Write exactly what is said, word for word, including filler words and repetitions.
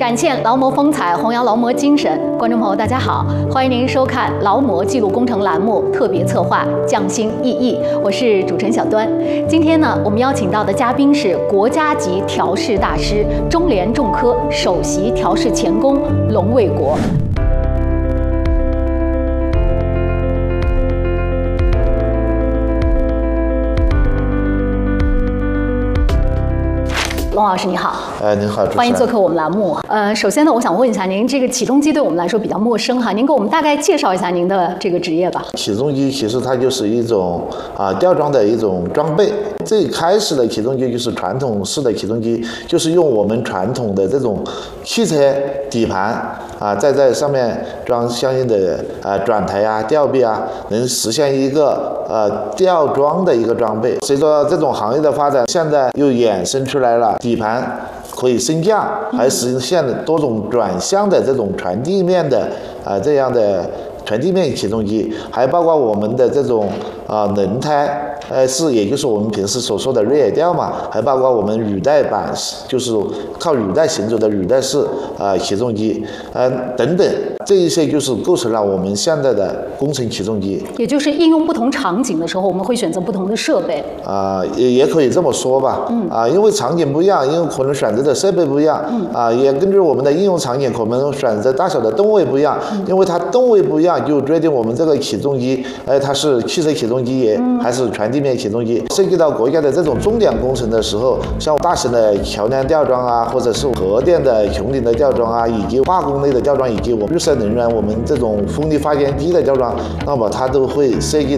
展现劳模风采，弘扬劳模精神。观众朋友，大家好，欢迎您收看劳模记录工程栏目特别策划《匠心意义》，我是主持人小端。今天呢，我们邀请到的嘉宾是国家级调试大师、中联重科首席调试钳工龙卫国。 龙老师你好， 哎，您好， 欢迎做客我们栏目。呃，首先呢，我想问一下您，这个起重机对我们来说比较陌生哈，您给我们大概介绍一下您的这个职业吧。 起重机其实它就是一种啊吊装的一种装备。最开始的起重机就是传统式的起重机，就是用我们传统的这种汽车底盘啊，再在上面装相应的啊转台啊、吊臂啊，能实现一个呃吊装的一个装备。随着这种行业的发展，现在又衍生出来了。 底盘可以升降，还实现了多种转向的这种传递面的啊、呃、这样的传递面起重机，还包括我们的这种啊、呃、轮胎呃是也就是我们平时所说的锐耳吊嘛，还包括我们履带板，就是靠履带行走的履带式啊、呃、起重机呃等等，这一些就是构成了我们现在的工程起重机。 也就是应用不同场景的时候，我们会选择不同的设备。 啊、呃，也也可以这么说吧。嗯。啊、呃，因为场景不一样，因为可能选择的设备不一样。嗯。啊、呃，也根据我们的应用场景，可能选择大小的吨位不一样。嗯。因为它吨位不一样，就决定我们这个起重机，呃，它是汽车起重机也、嗯、还是传递面起重机。涉及到国家的这种重点工程的时候，像大型的桥梁吊装啊，或者是核电的穹顶的吊装啊，以及化工类的吊装，以及我们绿色能源我们这种风力发电机的吊装，那么它都会涉及